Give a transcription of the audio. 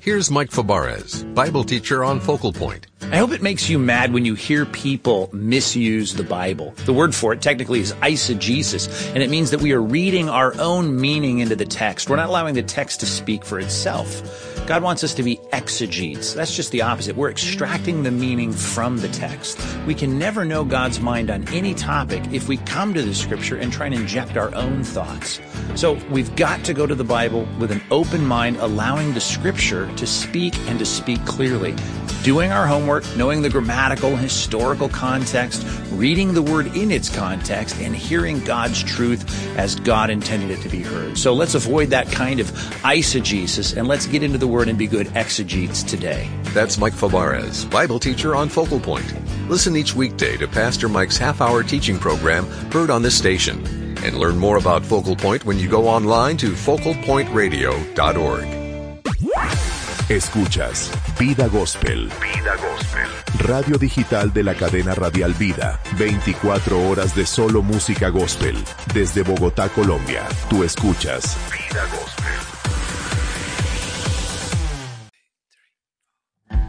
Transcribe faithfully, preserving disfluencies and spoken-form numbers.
Here's Mike Fabarez, Bible teacher on Focal Point. I hope it makes you mad when you hear people misuse the Bible. The word for it technically is eisegesis, and it means that we are reading our own meaning into the text. We're not allowing the text to speak for itself. God wants us to be exegetes. That's just the opposite. We're extracting the meaning from the text. We can never know God's mind on any topic if we come to the Scripture and try and inject our own thoughts. So we've got to go to the Bible with an open mind, allowing the Scripture to speak and to speak clearly. Doing our homework, knowing the grammatical, historical context, reading the word in its context, and hearing God's truth as God intended it to be heard. So let's avoid that kind of eisegesis, and let's get into the Word and be good exegetes today. That's Mike Fabarez, Bible teacher on Focal Point. Listen each weekday to Pastor Mike's half-hour teaching program heard on this station. And learn more about Focal Point when you go online to focal point radio dot org. Escuchas Vida Gospel. Vida Gospel. Radio digital de la cadena radial Vida. veinticuatro horas de solo música gospel. Desde Bogotá, Colombia. Tú escuchas Vida Gospel.